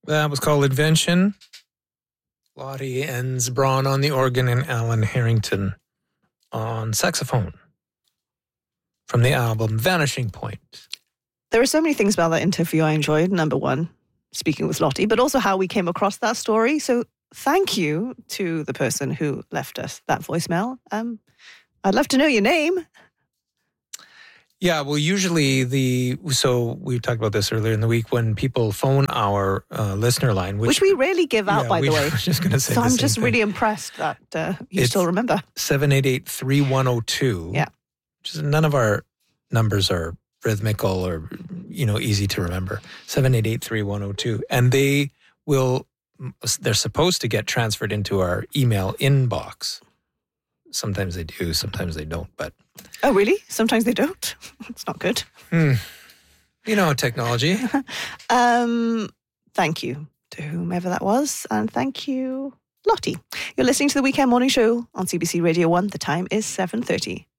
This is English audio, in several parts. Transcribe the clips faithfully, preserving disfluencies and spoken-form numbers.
That was called Invention. Lottie Ensbron on the organ and Alan Harrington on saxophone from the album Vanishing Point. There are so many things about that interview I enjoyed. Number one, speaking with Lottie, but also how we came across that story. So thank you to the person who left us that voicemail. Um, I'd love to know your name. Yeah, well, usually the, so we talked about this earlier in the week when people phone our uh, listener line. Which, which we rarely give out, yeah, by we, the way. I was just going to say So the I'm same just thing. really impressed that uh, you It's still remember. seven eight eight, three one zero two. Yeah. Which is, none of our numbers are rhythmical or, you know, easy to remember. seven eight eight, three one zero two. And they will, they're supposed to get transferred into our email inbox. Sometimes they do, sometimes they don't, but... Oh, really? Sometimes they don't? It's not good. Hmm. You know, technology. um, thank you to whomever that was. And thank you, Lottie. You're listening to the Weekend Morning Show on C B C Radio one. The time is seven thirty.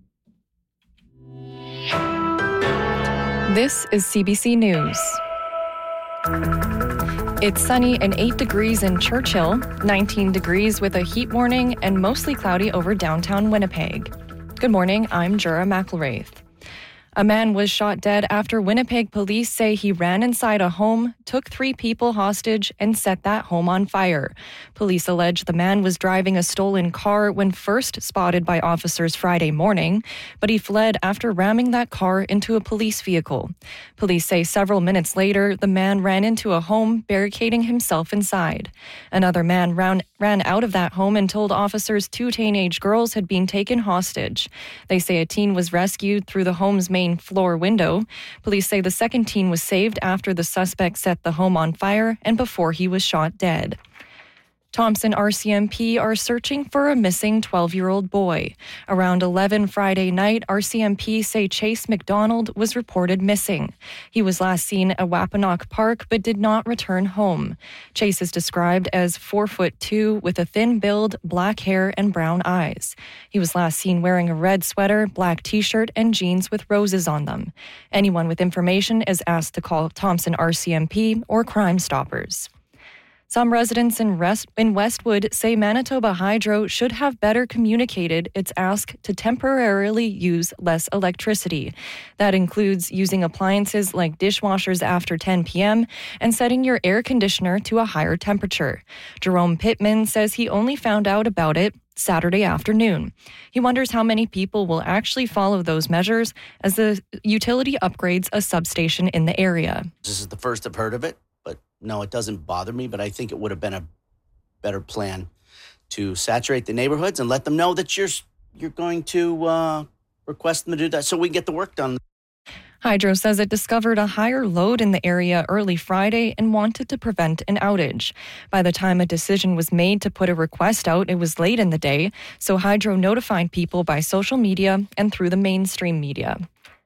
This is C B C News. It's sunny and eight degrees in Churchill, nineteen degrees with a heat warning, and mostly cloudy over downtown Winnipeg. Good morning, I'm Jura McElwraith. A man was shot dead after Winnipeg police say he ran inside a home, took three people hostage, and set that home on fire. Police allege the man was driving a stolen car when first spotted by officers Friday morning, but he fled after ramming that car into a police vehicle. Police say several minutes later, the man ran into a home, barricading himself inside. Another man ran, ran out of that home and told officers two teenage girls had been taken hostage. They say a teen was rescued through the home's main floor window. Police say the second teen was saved after the suspect set the home on fire and before he was shot dead. Thompson R C M P are searching for a missing twelve-year-old boy. Around eleven Friday night, R C M P say Chase McDonald was reported missing. He was last seen at Wapanock Park but did not return home. Chase is described as four foot two with a thin build, black hair, and brown eyes. He was last seen wearing a red sweater, black t-shirt, and jeans with roses on them. Anyone with information is asked to call Thompson R C M P or Crime Stoppers. Some residents in, Rest, in Westwood say Manitoba Hydro should have better communicated its ask to temporarily use less electricity. That includes using appliances like dishwashers after ten p.m. and setting your air conditioner to a higher temperature. Jerome Pittman says he only found out about it Saturday afternoon. He wonders how many people will actually follow those measures as the utility upgrades a substation in the area. This is the first I've heard of it. But no, it doesn't bother me, but I think it would have been a better plan to saturate the neighborhoods and let them know that you're you're going to uh, request them to do that so we can get the work done. Hydro says it discovered a higher load in the area early Friday and wanted to prevent an outage. By the time a decision was made to put a request out, it was late in the day, so Hydro notified people by social media and through the mainstream media.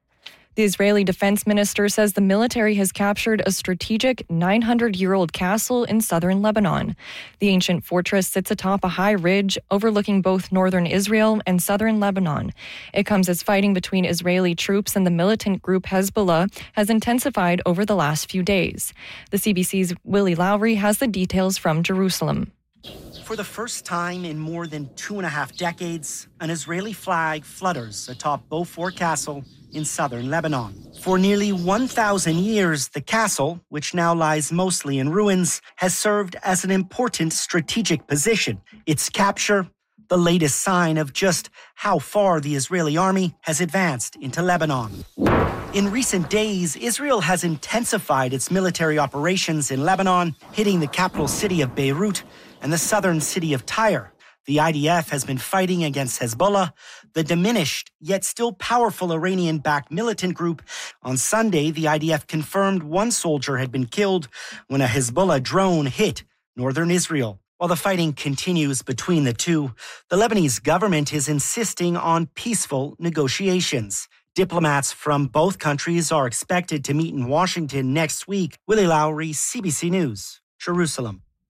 The Israeli defense minister says the military has captured a strategic nine hundred year old castle in southern Lebanon. The ancient fortress sits atop a high ridge overlooking both northern Israel and southern Lebanon. It comes as fighting between Israeli troops and the militant group Hezbollah has intensified over the last few days. The C B C's Willie Lowry has the details from Jerusalem. For the first time in more than two and a half decades, an Israeli flag flutters atop Beaufort Castle in southern Lebanon. For nearly one thousand years, the castle, which now lies mostly in ruins, has served as an important strategic position. Its capture, the latest sign of just how far the Israeli army has advanced into Lebanon. In recent days, Israel has intensified its military operations in Lebanon, hitting the capital city of Beirut and the southern city of Tyre. The I D F has been fighting against Hezbollah, the diminished yet still powerful Iranian-backed militant group. On Sunday, the I D F confirmed one soldier had been killed when a Hezbollah drone hit northern Israel. While the fighting continues between the two, the Lebanese government is insisting on peaceful negotiations. Diplomats from both countries are expected to meet in Washington next week. Willie Lowry, C B C News, Jerusalem.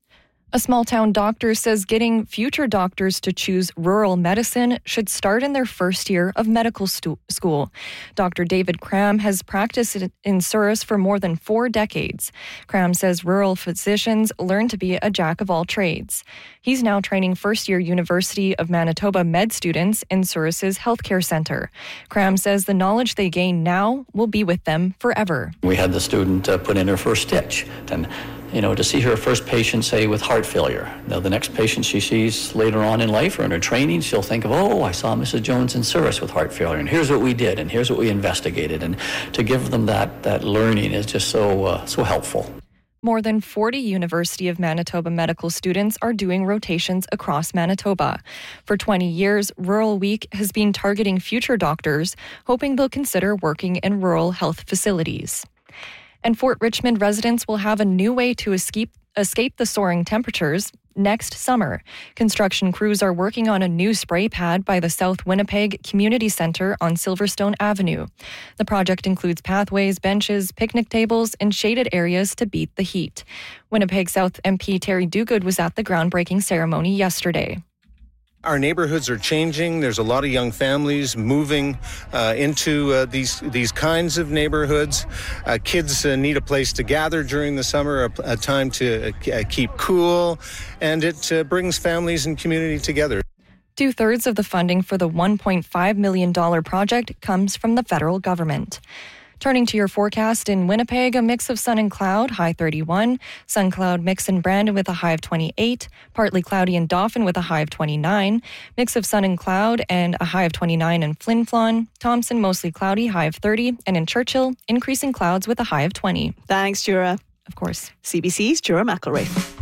A small-town doctor says getting future doctors to choose rural medicine should start in their first year of medical stu- school. Doctor David Cram has practiced in Souris for more than four decades. Cram says rural physicians learn to be a jack of all trades. He's now training first-year University of Manitoba med students in Souris's healthcare centre. Cram says the knowledge they gain now will be with them forever. We had the student uh, put in her first stitch, and you know, to see her first patient, say, with heart failure. Now, the next patient she sees later on in life or in her training, she'll think of, oh, I saw Missus Jones in Souris with heart failure, and here's what we did, and here's what we investigated. And to give them that that learning is just so uh, so helpful. More than forty University of Manitoba medical students are doing rotations across Manitoba. For twenty years, Rural Week has been targeting future doctors, hoping they'll consider working in rural health facilities. And Fort Richmond residents will have a new way to escape escape the soaring temperatures next summer. Construction crews are working on a new spray pad by the South Winnipeg Community Centre on Silverstone Avenue. The project includes pathways, benches, picnic tables, and shaded areas to beat the heat. Winnipeg South M P Terry Duguid was at the groundbreaking ceremony yesterday. Our neighborhoods are changing. There's a lot of young families moving uh, into uh, these these kinds of neighborhoods. Uh, kids uh, need a place to gather during the summer, a, a time to uh, keep cool, and it uh, brings families and community together. Two-thirds of the funding for the one point five million dollars project comes from the federal government. Turning to your forecast, in Winnipeg, a mix of sun and cloud, high thirty-one. Sun cloud mix in Brandon with a high of twenty-eight. Partly cloudy in Dauphin with a high of twenty-nine. Mix of sun and cloud and a high of twenty-nine in Flin Flon. Thompson, mostly cloudy, high of thirty. And in Churchill, increasing clouds with a high of twenty. Thanks, Jura. Of course. C B C's Jura McElraith.